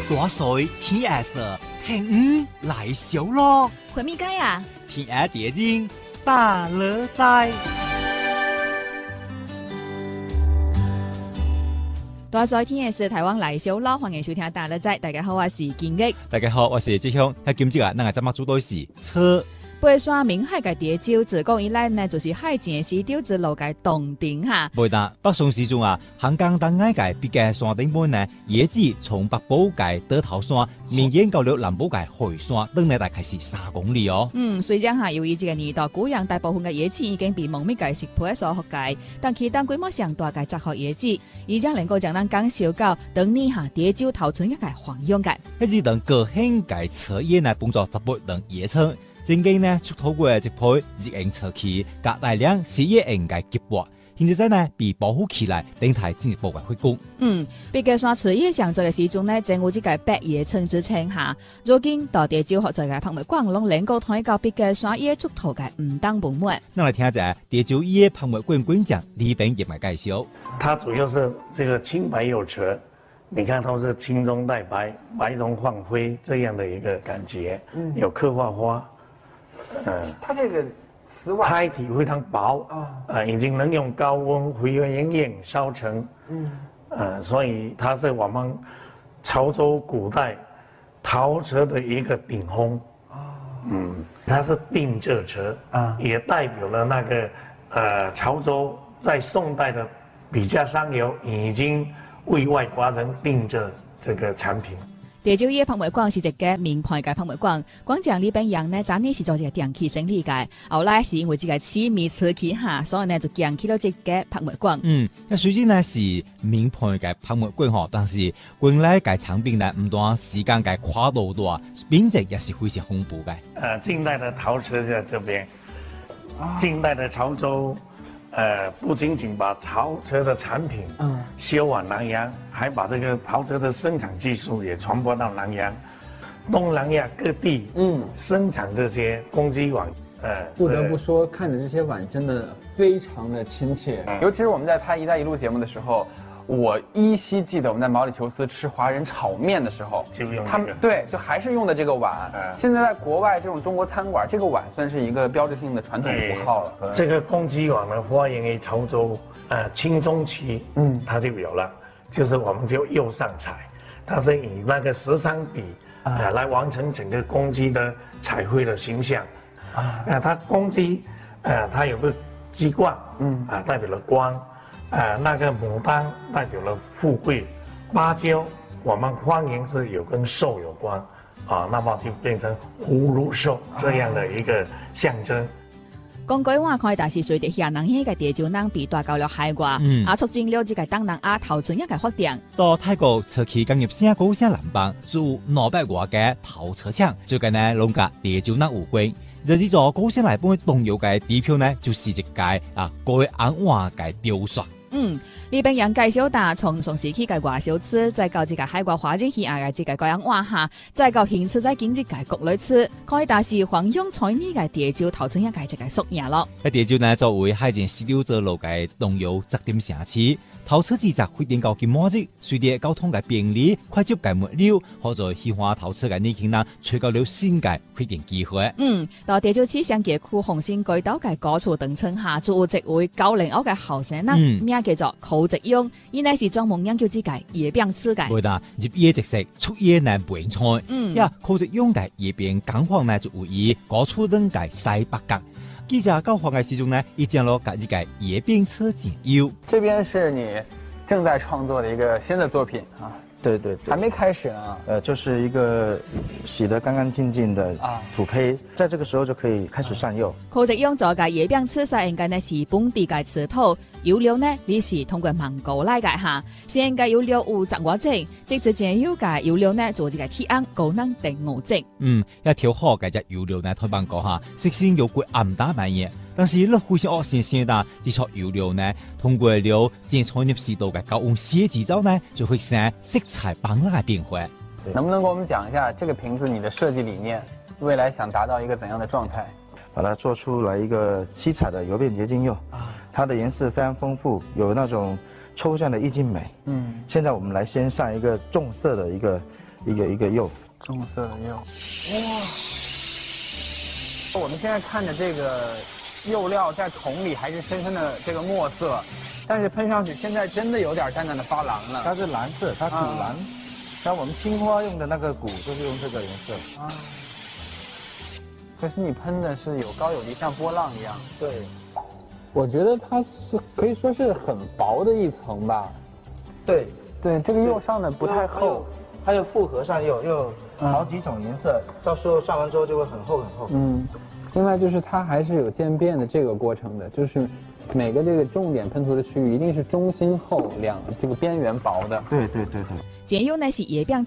大水天黑色，天来小咯。 回咪街啊？ 天黑蝶精大乐在。 大水天嘅是台灣嚟小咯，歡迎收聽大樂仔。大家好，我是建益。 大家好，我是志向。喺今朝啊，咱個節目主題是車。 背山明海嘅蝶洲，自古以來呢，就是海前絲綢之路嘅動點哈。 袂呾北宋時中啊，香港當愛嘅北嘅山頂本呢，椰子從北部嘅倒頭山，綿延到了南部嘅海山，等呢大概是3公里哦。 雖然哈由於這個年代古洋大部分嘅椰子已經被蒙密嘅食譜所覆蓋，但其當規模上大嘅雜學椰子，已經能夠將咱講小到當年哈蝶洲頭村一個黃用嘅。 一支等高興嘅車葉呢，幫助植物等野草。正經呢，出土過一批熱應車器，加大量事業型嘅結果，現在呢被保護起來，等待進一步嘅開工。 畢嘅山車葉上座嘅時鐘呢，正有這個百葉村之稱下。如今到蝶洲學在嘅博物館，攏能夠睇到畢嘅山葉出土嘅唔當本物。 那來聽一下蝶洲葉博物館館長李炳業嘅介紹。 它主要是這個青白有澈，你看都是青中帶白，白中放灰這樣的一個感覺，有刻畫花。 它這個瓷碗胎體非常薄已經能用高溫回原液燒成，所以它是我們潮州古代陶瓷的一個頂峰，它是定製瓷，也代表了那個潮州在宋代的筆架上游已經為外國人定製這個產品。 蝶洲葉博物館是一個名牌嘅博物館，館長李炳陽呢，早年是做一個電器生理嘅，後來是因為這個痴迷瓷器下，所以呢就建起了這個博物館。 雖然呢是名牌嘅博物館嗬，但是館內嘅產品呢唔單時間嘅跨度大，品質也是非常豐富嘅。 近代的陶瓷在這邊，近代的潮州。不僅僅把陶瓷的產品銷往南洋，還把這個陶瓷的生產技術也傳播到南洋，東南亞各地生產這些公雞碗。 不得不說，看着這些碗真的非常的親切。尤其是我們在拍《一帶一路》節目的時候，我依稀記得我們在毛里求斯吃華人炒麵的時候， 就用他們對，就還是用的這個碗。現在在國外這種中國餐館，這個碗算是一個標誌性的傳統符號了。 這個公雞碗呢，發源於潮州，清中期，它就有了，就是我們就釉上彩，它是以那個13筆來完成整個公雞的彩繪的形象。它公雞，它有個雞冠，代表了光。那個牡丹代表了富貴，芭蕉我們方言是有跟壽有關，那麼就變成福祿壽這樣的一個象徵。 講句話開，但是隨着下南起嘅蝶洲人被帶到了海外，促進了這個東南亞陶瓷一個發展。 到泰國瓷器工業城高聲南邦，做200多嘅陶瓷廠，最近呢，攏甲蝶洲人有關。這座高聲來本動搖嘅地標呢，就是一個高安瓦嘅雕塑。 李炳陽介紹打從宋時期嘅華小吃，再到這個海外發展起來嘅這個高陽話下，再到現在在經濟嘅國內吃，可以打是黃用在呢個蝶洲頭村一個這個縮影咯。 喺蝶洲呢，作為海前絲綢之路嘅重要節點城市，陶瓷製作非常高級模式，隨着交通嘅便利，快速嘅物流，好在喜歡陶瓷嘅年輕人，取到了新嘅發展機會。 到蝶洲市商業區紅線街道嘅高處等層下，做一位90後嘅後生人，名叫做寇植庸，伊乃是專門研究這個葉柄瓷嘅。 會呾入葉即食，出葉難拌菜。寇植庸嘅葉柄鋼框呢，就位於高處等嘅西北角。記者高黃嘅時中呢，已將了自己嘅葉柄瓷簡優。 這邊是你正在創作的一個新的作品啊。 對對對， 還沒開始呢。 就是一個洗得乾乾淨淨的土坯，在這個時候就可以開始上釉。 寇植庸做嘅葉柄瓷實應該呢是本地嘅瓷土，釉料呢你是通過蒙古來嘅下，是應該釉料有雜我整，即係正有嘅釉料呢做這個鐵暗高能定我整。 一條好嘅隻釉料呢，同幫講下，色先有過暗打扮嘢。但是呢，非常惡先生的這撮釉料呢，通過了正創業時代嘅高溫寫製造呢，就會生色彩斑斕嘅變化。 能不能跟我們講一下這個瓶子你的設計理念，未來想達到一個怎樣的狀態？ 把它做出來一個七彩的油變結晶釉，它的顏色非常豐富，有那種抽象的意境美。現在我們來先上一個重色的一一个釉。 棕色的釉。哇！我们现在看着这个釉料在桶里还是深深的这个墨色，但是喷上去现在真的有点淡淡的发蓝了。 它是蓝色，它古蓝。像我们青花用的那个骨就是用这个颜色。啊。 可是你喷的是有高有低，像波浪一样。 对。 我觉得它是可以说是很薄的一层吧。 对。 对，这个釉上的不太厚。 还有复合上釉，又有好几种颜色，到时候上完之后就会很厚很厚。 另外就是它还是有渐变的这个过程的，就是每个这个重点喷涂的区域一定是中心厚，这个边缘薄的。 对。 渐釉呢是叶柄